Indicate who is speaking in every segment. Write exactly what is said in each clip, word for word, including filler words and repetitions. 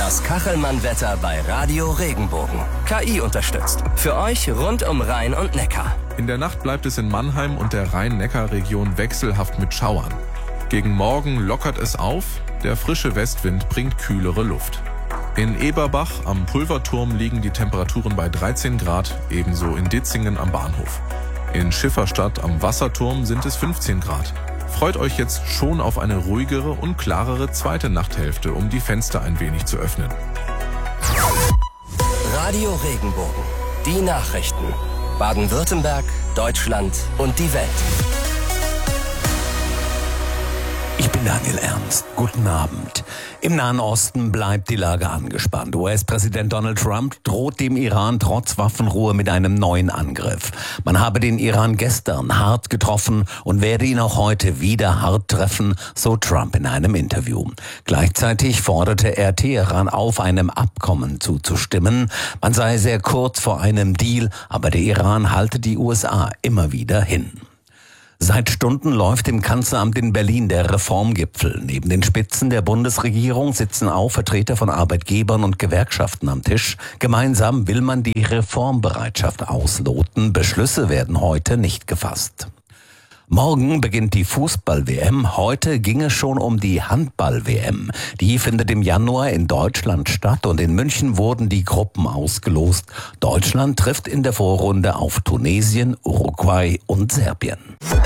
Speaker 1: Das Kachelmann-Wetter bei Radio Regenbogen. K I unterstützt. Für euch rund um Rhein und Neckar.
Speaker 2: In der Nacht bleibt es in Mannheim und der Rhein-Neckar-Region wechselhaft mit Schauern. Gegen Morgen lockert es auf, der frische Westwind bringt kühlere Luft. In Eberbach am Pulverturm liegen die Temperaturen bei dreizehn Grad, ebenso in Ditzingen am Bahnhof. In Schifferstadt am Wasserturm sind es fünfzehn Grad. Freut euch jetzt schon auf eine ruhigere und klarere zweite Nachthälfte, um die Fenster ein wenig zu öffnen.
Speaker 1: Radio Regenbogen. Die Nachrichten. Baden-Württemberg, Deutschland und die Welt.
Speaker 3: Ich bin Daniel Ernst. Guten Abend. Im Nahen Osten bleibt die Lage angespannt. U S-Präsident Donald Trump droht dem Iran trotz Waffenruhe mit einem neuen Angriff. Man habe den Iran gestern hart getroffen und werde ihn auch heute wieder hart treffen, so Trump in einem Interview. Gleichzeitig forderte er Teheran auf, einem Abkommen zuzustimmen. Man sei sehr kurz vor einem Deal, aber der Iran halte die U S A immer wieder hin. Seit Stunden läuft im Kanzleramt in Berlin der Reformgipfel. Neben den Spitzen der Bundesregierung sitzen auch Vertreter von Arbeitgebern und Gewerkschaften am Tisch. Gemeinsam will man die Reformbereitschaft ausloten. Beschlüsse werden heute nicht gefasst. Morgen beginnt die Fußball-W M. Heute ging es schon um die Handball-W M. Die findet im Januar in Deutschland statt und in München wurden die Gruppen ausgelost. Deutschland trifft in der Vorrunde auf Tunesien, Uruguay und Serbien.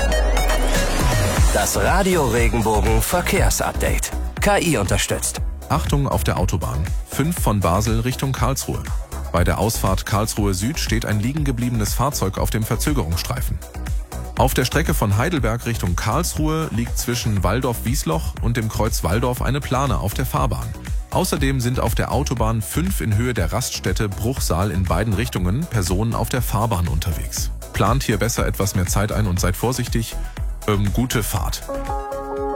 Speaker 1: Das Radio Regenbogen Verkehrsupdate. K I unterstützt.
Speaker 2: Achtung auf der Autobahn. fünf von Basel Richtung Karlsruhe. Bei der Ausfahrt Karlsruhe Süd steht ein liegengebliebenes Fahrzeug auf dem Verzögerungsstreifen. Auf der Strecke von Heidelberg Richtung Karlsruhe liegt zwischen Walldorf-Wiesloch und dem Kreuz Walldorf eine Plane auf der Fahrbahn. Außerdem sind auf der Autobahn fünf in Höhe der Raststätte Bruchsal in beiden Richtungen Personen auf der Fahrbahn unterwegs. Plant hier besser etwas mehr Zeit ein und seid vorsichtig. Ähm, gute Fahrt.